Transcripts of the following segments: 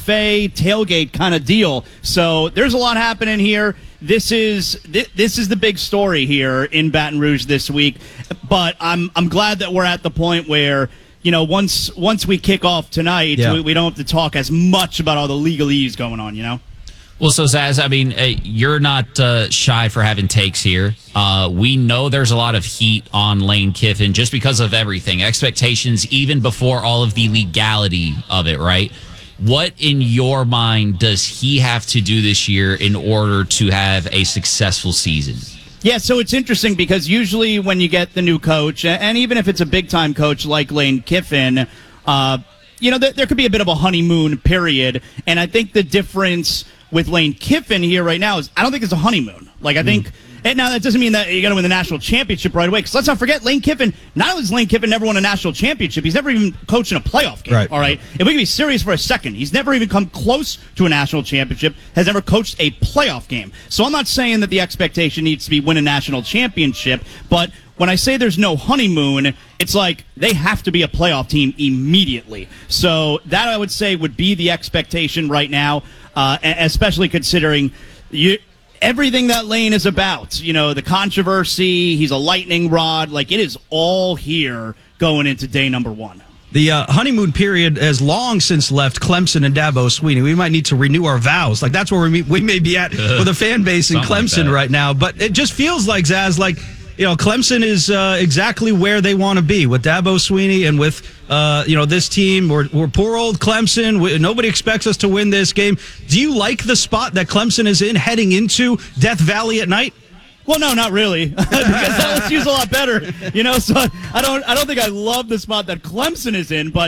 buffet tailgate kind of deal. So there's a lot happening here. This is the big story here in Baton Rouge this week. But I'm glad that we're at the point where, once we kick off tonight, we don't have to talk as much about all the legalese going on, Well, so Zaz, you're not shy for having takes here. We know there's a lot of heat on Lane Kiffin just because of everything. Expectations even before all of the legality of it, right? What, in your mind, does he have to do this year in order to have a successful season? Yeah, so it's interesting because usually when you get the new coach, and even if it's a big-time coach like Lane Kiffin, there could be a bit of a honeymoon period. And I think the difference with Lane Kiffin here right now is I don't think it's a honeymoon. I think... And now, that doesn't mean that you're going to win the national championship right away, because let's not forget, Lane Kiffin, not only has Lane Kiffin never won a national championship, he's never even coached in a playoff game, all right? If we can be serious for a second, he's never even come close to a national championship, has never coached a playoff game. So I'm not saying that the expectation needs to be win a national championship, but when I say there's no honeymoon, it's like they have to be a playoff team immediately. So that, I would say, would be the expectation right now, especially considering everything that Lane is about, the controversy, he's a lightning rod, it is all here going into day number one. The honeymoon period has long since left Clemson and Dabo Swinney. We might need to renew our vows. That's where we may be at with a fan base in Clemson right now. But it just feels like, Zaz, Clemson is exactly where they want to be with Dabo Swinney and with this team. We're poor old Clemson. Nobody expects us to win this game. Do you like the spot that Clemson is in heading into Death Valley at night? Well, no, not really, because LSU's a lot better. So I don't think I love the spot that Clemson is in, but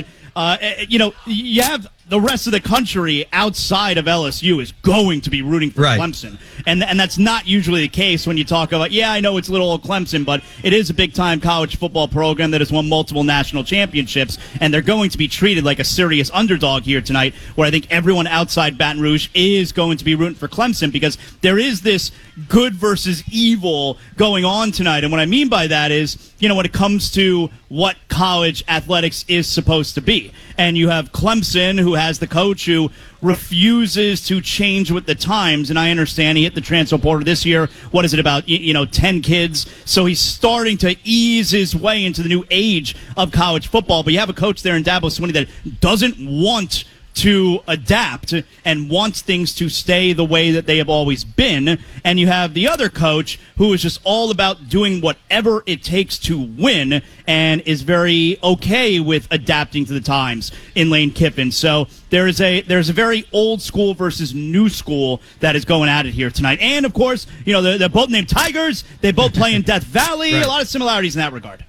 you have the rest of the country outside of LSU is going to be rooting for Clemson. And that's not usually the case when you talk about, I know it's little old Clemson, but it is a big-time college football program that has won multiple national championships, and they're going to be treated like a serious underdog here tonight, where I think everyone outside Baton Rouge is going to be rooting for Clemson, because there is this good versus evil going on tonight. And what I mean by that is, when it comes to what college athletics is supposed to be. And you have Clemson, who has the coach who refuses to change with the times. And I understand he hit the transfer portal this year. What is it, about 10 kids? So he's starting to ease his way into the new age of college football. But you have a coach there in Dabo Swinney that doesn't want to adapt and wants things to stay the way that they have always been. And you have the other coach who is just all about doing whatever it takes to win and is very okay with adapting to the times in Lane Kiffin. So there's a very old school versus new school that is going at it here tonight. And of course, they're both named Tigers. They both play in Death Valley. A lot of similarities in that regard.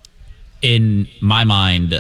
In my mind,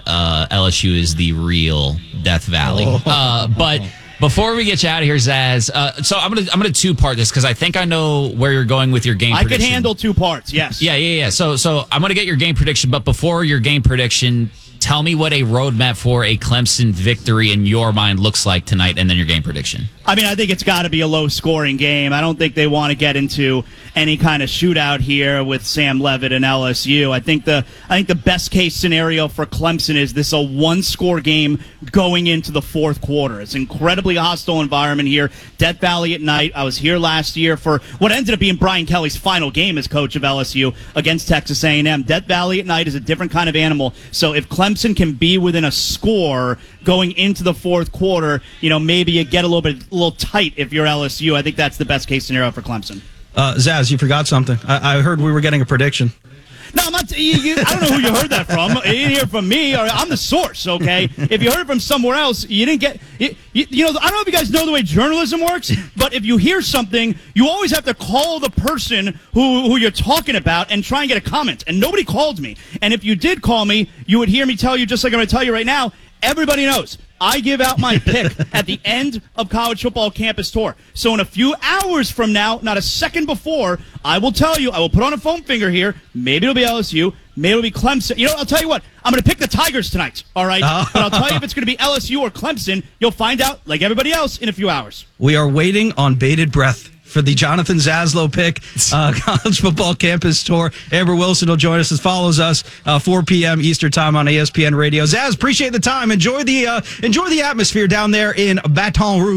LSU is the real Death Valley. But before we get you out of here, Zaz, so I'm gonna two-part this because I think I know where you're going with your game prediction. I can handle 2 parts, yes. Yeah. So I'm gonna get your game prediction, but before your game prediction, tell me what a roadmap for a Clemson victory in your mind looks like tonight, and then your game prediction. I think it's got to be a low-scoring game. I don't think they want to get into any kind of shootout here with Sam Leavitt and LSU. I think the best-case scenario for Clemson is this a one-score game going into the fourth quarter. It's an incredibly hostile environment here. Death Valley at night. I was here last year for what ended up being Brian Kelly's final game as coach of LSU against Texas A&M. Death Valley at night is a different kind of animal. So if Clemson can be within a score going into the fourth quarter, maybe you get a little tight if you're LSU. I think that's the best case scenario for Clemson. Zaz, you forgot something. I heard we were getting a prediction. No, I'm not. I don't know who you heard that from. You didn't hear it from me. Or I'm the source, okay? If you heard it from somewhere else, you didn't get. I don't know if you guys know the way journalism works, but if you hear something, you always have to call the person who you're talking about and try and get a comment. And nobody called me. And if you did call me, you would hear me tell you, just like I'm going to tell you right now. Everybody knows I give out my pick at the end of College Football Campus Tour. So in a few hours from now, not a second before, I will tell you, I will put on a foam finger here. Maybe it'll be LSU. Maybe it'll be Clemson. I'll tell you what. I'm going to pick the Tigers tonight, all right? But I'll tell you if it's going to be LSU or Clemson. You'll find out, like everybody else, in a few hours. We are waiting on bated breath for the Jonathan Zaslow pick, College Football Campus Tour. Amber Wilson will join us, follows us 4 p.m. Eastern Time on ESPN Radio. Zaz, appreciate the time. Enjoy the atmosphere down there in Baton Rouge.